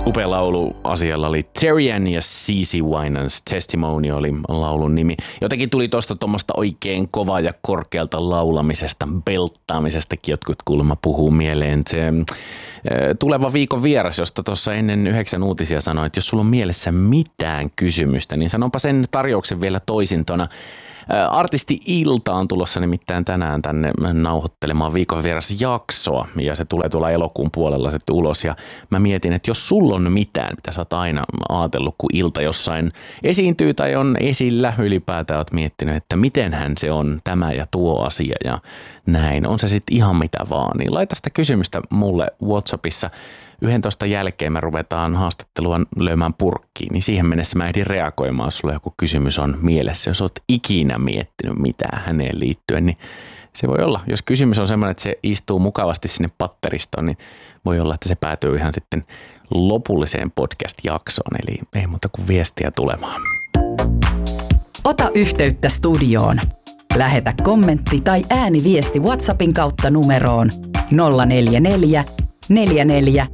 Upea laulu asialla oli Terrian ja CeCe Winans Testimony oli laulun nimi. Jotenkin tuli tuosta tuommoista oikein kovaa ja korkealta laulamisesta, belttaamisestakin jotkut kuulemma puhuu mieleen. Se tuleva viikon vieras, josta tuossa ennen 9 uutisia sanoin, että jos sulla on mielessä mitään kysymystä, niin sanonpa sen tarjouksen vielä toisintona. Artisti Ilta on tulossa nimittäin tänään tänne nauhoittelemaan viikon vieras jaksoa ja se tulee tuolla elokuun puolella sitten ulos ja mä mietin, että jos sulla on mitään, mitä sä oot aina ajatellut, kun Ilta jossain esiintyy tai on esillä, ylipäätään oot miettinyt, että mitenhän se on tämä ja tuo asia ja näin, on se sitten ihan mitä vaan, niin laita sitä kysymystä mulle WhatsAppissa. 11 jälkeen me ruvetaan haastattelua löymään purkkiin, niin siihen mennessä mä ehdin reagoimaan, jos sulla joku kysymys on mielessä. Jos oot ikinä miettinyt mitään häneen liittyen, niin se voi olla. Jos kysymys on sellainen, että se istuu mukavasti sinne patteristoon, niin voi olla, että se päätyy ihan sitten lopulliseen podcast-jaksoon. Eli ei muuta kuin viestiä tulemaan. Ota yhteyttä studioon. Lähetä kommentti tai ääniviesti WhatsAppin kautta numeroon 044 44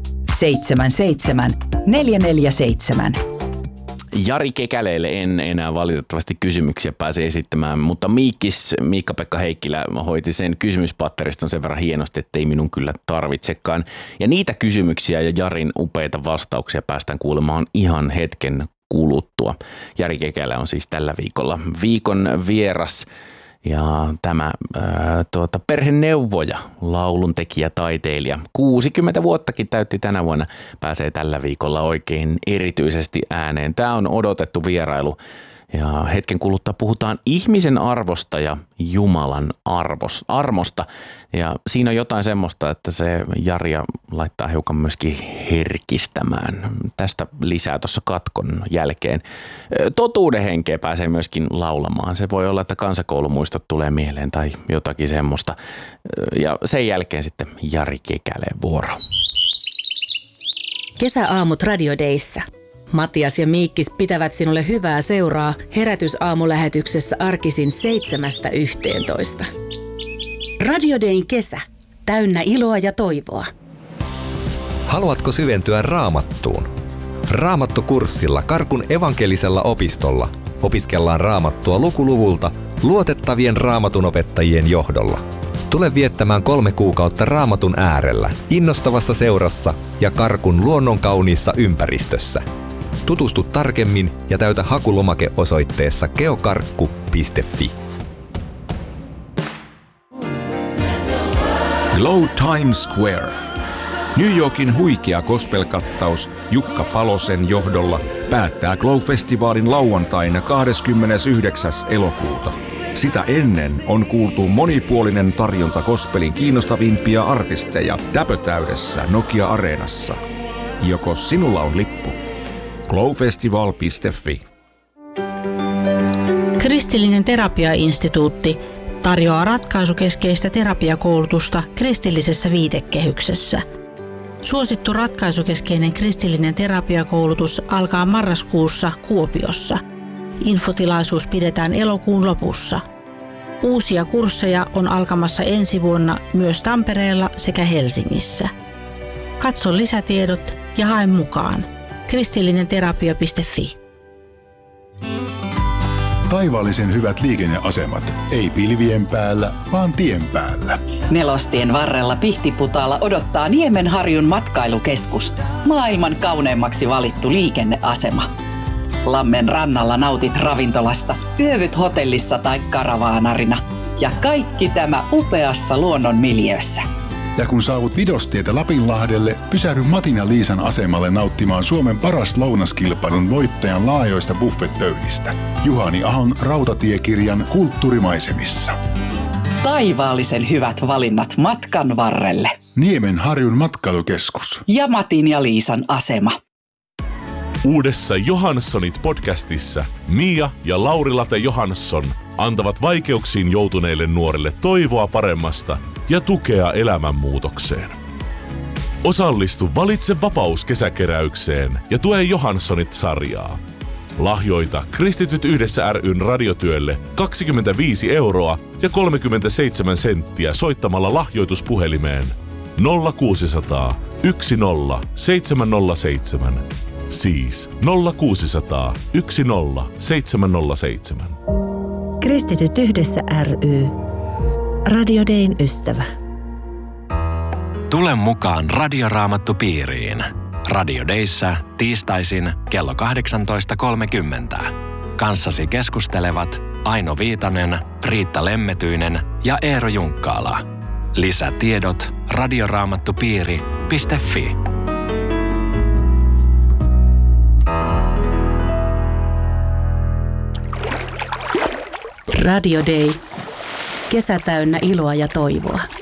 77 447. Jari Kekäleelle en enää valitettavasti kysymyksiä pääse esittämään, mutta Miikka-Pekka Heikkilä hoiti sen kysymyspatteriston sen verran hienosti, ettei minun kyllä tarvitsekaan. Ja niitä kysymyksiä ja Jarin upeita vastauksia päästään kuulemaan ihan hetken kuluttua. Jari Kekälä on siis tällä viikolla viikon vieras. Ja tämä perheneuvoja, lauluntekijä, taiteilija, 60 vuottakin täytti tänä vuonna, pääsee tällä viikolla oikein erityisesti ääneen. Tämä on odotettu vierailu ja hetken kuluttua puhutaan ihmisen arvosta ja Jumalan armosta. Ja siinä on jotain semmoista, että se Jaria laittaa hiukan myöskin herkistämään. Tästä lisää tuossa katkon jälkeen. Totuuden henkeä pääsee myöskin laulamaan. Se voi olla, että kansakoulumuistot tulee mieleen tai jotakin semmoista. Ja sen jälkeen sitten Jari Kekäleen vuoro. Kesäaamut Radio Dayssä. Matias ja Miikkis pitävät sinulle hyvää seuraa herätysaamulähetyksessä arkisin 7–11. Radio Dayn kesä. Täynnä iloa ja toivoa. Haluatko syventyä Raamattuun? Raamattukurssilla Karkun evankelisella opistolla opiskellaan Raamattua lukuluvulta luotettavien raamatunopettajien johdolla. Tule viettämään 3 kuukautta Raamatun äärellä, innostavassa seurassa ja Karkun luonnonkauniissa ympäristössä. Tutustu tarkemmin ja täytä hakulomake osoitteessa geokarkku.fi. Glow Times Square. New Yorkin huikea gospel-kattaus Jukka Palosen johdolla päättää Glow-festivaalin lauantaina 29. elokuuta. Sitä ennen on kuultu monipuolinen tarjonta gospelin kiinnostavimpia artisteja täpötäydessä Nokia-areenassa. Joko sinulla on lippu? glowfestival.fi. Kristillinen terapiainstituutti tarjoaa ratkaisukeskeistä terapiakoulutusta kristillisessä viitekehyksessä. Suosittu ratkaisukeskeinen kristillinen terapiakoulutus alkaa marraskuussa Kuopiossa. Infotilaisuus pidetään elokuun lopussa. Uusia kursseja on alkamassa ensi vuonna myös Tampereella sekä Helsingissä. Katso lisätiedot ja hae mukaan. kristillinenterapia.fi. Taivaallisen hyvät liikenneasemat. Ei pilvien päällä, vaan tien päällä. Nelostien varrella Pihtiputaalla odottaa Niemenharjun matkailukeskus. Maailman kauneimmaksi valittu liikenneasema. Lammen rannalla nautit ravintolasta, yövyt hotellissa tai karavaanarina. Ja kaikki tämä upeassa luonnon miljöössä. Ja kun saavut Vidostietä Lapinlahdelle, pysähdy Matin ja Liisan asemalle nauttimaan Suomen paras lounaskilpailun voittajan laajoista buffetpöydistä. Juhani Ahon rautatiekirjan kulttuurimaisemissa. Taivaallisen hyvät valinnat matkan varrelle. Niemenharjun matkailukeskus. Ja Matin ja Liisan asema. Uudessa Johanssonit podcastissa Mia ja Lauri-Late Johansson antavat vaikeuksiin joutuneille nuorille toivoa paremmasta ja tukea elämänmuutokseen. Osallistu Valitse vapaus -kesäkeräykseen ja tue Johanssonit-sarjaa. Lahjoita Kristityt yhdessä ry:n radiotyölle 25 € ja 37 senttiä soittamalla lahjoituspuhelimeen 0600 10 707. Siis 0600 10 707. Kristityt yhdessä ry. Radio Dayn ystävä. Tule mukaan Radioraamattupiiriin. Radio Dayssä tiistaisin kello 18.30. Kanssasi keskustelevat Aino Viitanen, Riitta Lemmetyinen ja Eero Junkkaala. Lisätiedot radioraamattupiiri.fi. Radio Day. Kesä täynnä iloa ja toivoa.